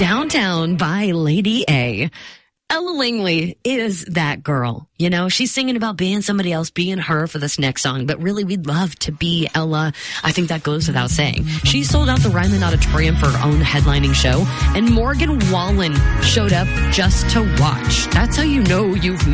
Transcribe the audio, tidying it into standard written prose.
Downtown by Lady A. Ella Langley is that girl. You know, she's singing about being somebody else, being her for this next song. But really, we'd love to be Ella. I think that goes without saying. She sold out the Ryman Auditorium for her own headlining show. And Morgan Wallen showed up just to watch. That's how you know you've